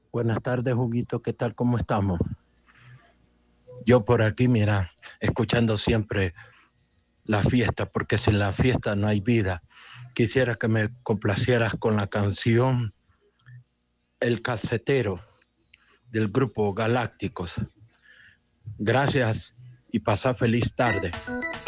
Buenas tardes, Huguito, ¿qué tal? ¿Cómo estamos? Yo por aquí, mira, escuchando siempre la fiesta, porque sin la fiesta no hay vida. Quisiera que me complacieras con la canción El Casetero del grupo Galácticos. Gracias y pasa feliz tarde.